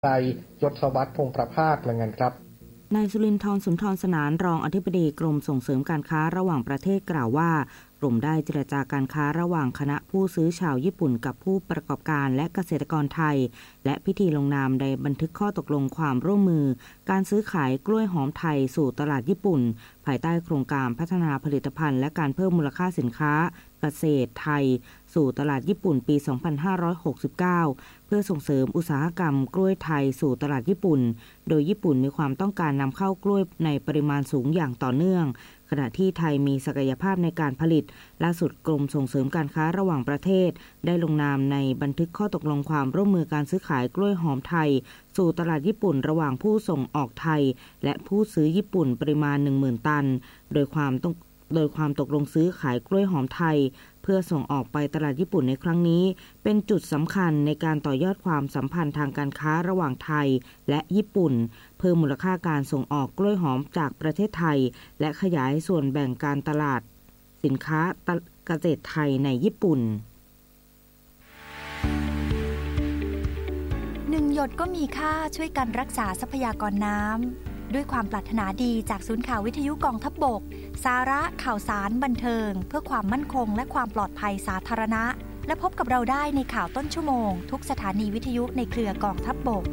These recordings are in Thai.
นายยศวัฒน์พงษ์ประภาสรายงานครับนายสุรินทร์สุนทรสนานรองอธิบดีกรมส่งเสริมการค้าระหว่างประเทศกล่าวว่ากลุ่มได้เจรจาการค้าระหว่างคณะผู้ซื้อชาวญี่ปุ่นกับผู้ประกอบการและเกษตรกรไทยและพิธีลงนามในบันทึกข้อตกลงความร่วมมือการซื้อขายกล้วยหอมไทยสู่ตลาดญี่ปุ่นภายใต้โครงการพัฒนาผลิตภัณฑ์และการเพิ่มมูลค่าสินค้าเกษตรไทยสู่ตลาดญี่ปุ่นปี 2569 เพื่อส่งเสริมอุตสาหกรรมกล้วยไทยสู่ตลาดญี่ปุ่นโดยญี่ปุ่นมีความต้องการนำเข้ากล้วยในปริมาณสูงอย่างต่อเนื่องขณะที่ไทยมีศักยภาพในการผลิตล่าสุดกรมส่งเสริมการค้าระหว่างประเทศได้ลงนามในบันทึกข้อตกลงความร่วมมือการซื้อขายกล้วยหอมไทยสู่ตลาดญี่ปุ่นระหว่างผู้ส่งออกไทยและผู้ซื้อญี่ปุ่นปริมาณ 10,000 ตันโดยความตกลงซื้อขายกล้วยหอมไทยเพื่อส่งออกไปตลาดญี่ปุ่นในครั้งนี้เป็นจุดสำคัญในการต่อยอดความสัมพันธ์ทางการค้าระหว่างไทยและญี่ปุ่นเพิ่มมูลค่าการส่งออกกล้วยหอมจากประเทศไทยและขยายส่วนแบ่งการตลาดสินค้าเกษตรไทยในญี่ปุ่น 1 หยดก็มีค่าช่วยกันรักษาทรัพยากรน้ำด้วยความปรารถนาดีจากศูนย์ข่าววิทยุกองทัพบกสาระข่าวสารบันเทิงเพื่อความมั่นคงและความปลอดภัยสาธารณะและพบกับเราได้ในข่าวต้นชั่วโมงทุกสถานีวิทยุในเครือกองทัพบก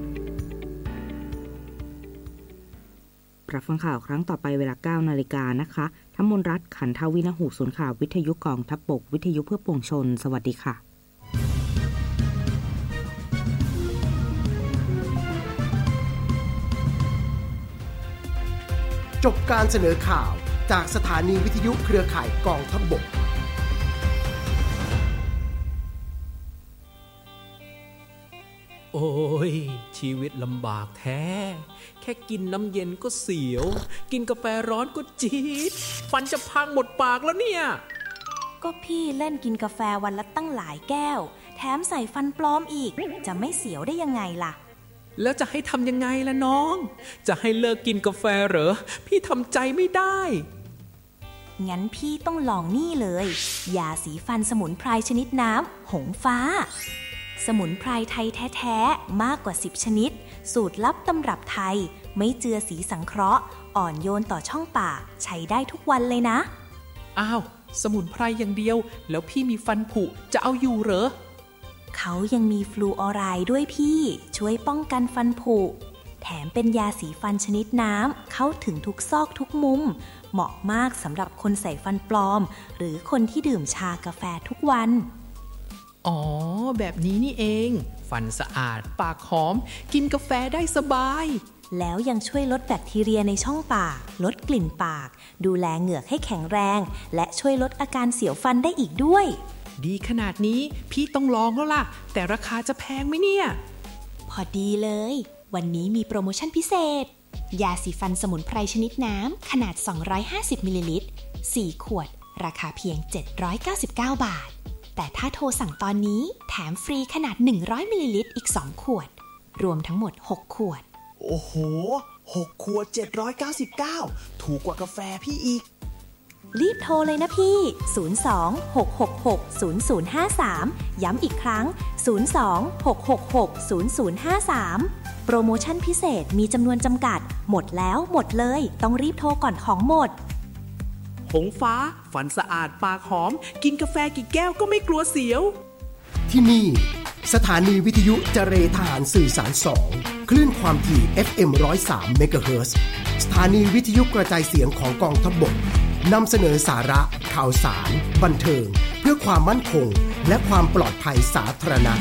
รับฟังข่าวครั้งต่อไปเวลา 9 นาฬิกานะคะธมนรัตน์ ขันทวินหูศูนย์ข่าววิทยุกองทัพบกวิทยุเพื่อปวงชนสวัสดีค่ะจบการเสนอข่าวจากสถานีวิทยุเครือข่ายกองทัพบกโอ้ยชีวิตลำบากแท้แค่กินน้ำเย็นก็เสียวกินกาแฟร้อนก็จี๊ดฟันจะพังหมดปากแล้วเนี่ยก็พี่เล่นกินกาแฟวันละตั้งหลายแก้วแถมใส่ฟันปลอมอีกจะไม่เสียวได้ยังไงล่ะแล้วจะให้ทำยังไงล่ะน้องจะให้เลิกกินกาแฟเหรอพี่ทำใจไม่ได้งั้นพี่ต้องลองนี่เลยยาสีฟันสมุนไพรชนิดน้ำหงฟ้าสมุนไพรไทยแท้ๆมากกว่า10ชนิดสูตรลับตำรับไทยไม่เจือสีสังเคราะห์อ่อนโยนต่อช่องปากใช้ได้ทุกวันเลยนะอ้าวสมุนไพรอย่างเดียวแล้วพี่มีฟันผุจะเอาอยู่เหรอเขายังมีฟลูออไรด์ด้วยพี่ช่วยป้องกันฟันผุแถมเป็นยาสีฟันชนิดน้ำเข้าถึงทุกซอกทุกมุมเหมาะมากสำหรับคนใส่ฟันปลอมหรือคนที่ดื่มชากาแฟทุกวันอ๋อแบบนี้นี่เองฟันสะอาดปากหอมกินกาแฟได้สบายแล้วยังช่วยลดแบคทีเรียในช่องปากลดกลิ่นปากดูแลเหงือกให้แข็งแรงและช่วยลดอาการเสียวฟันได้อีกด้วยดีขนาดนี้พี่ต้องลองแล้วล่ะแต่ราคาจะแพงไหมเนี่ยพอดีเลยวันนี้มีโปรโมชั่นพิเศษยาสีฟันสมุนไพรชนิดน้ำขนาด250มิลลิลิตร4ขวดราคาเพียง799 บาทแต่ถ้าโทรสั่งตอนนี้แถมฟรีขนาด100มิลลิลิตรอีก2ขวดรวมทั้งหมด6ขวดโอ้โห6ขวด799ถูกกว่ากาแฟพี่อีกรีบโทรเลยนะพี่02-666-0053ย้ำอีกครั้ง02-666-0053โปรโมชั่นพิเศษมีจำนวนจำกัดหมดแล้วหมดเลยต้องรีบโทรก่อนของหมดหงฟ้าฟันสะอาดปากหอมกินกาแฟกี่แก้วก็ไม่กลัวเสียวที่นี่สถานีวิทยุเจรทหารสื่อสาร2คลื่นความถี่ FM 103 เมกะเฮิรตซ์สถานีวิทยุกระจายเสียงของกองทัพบกนำเสนอสาระข่าวสารบันเทิงเพื่อความมั่นคงและความปลอดภัยสาธารณะ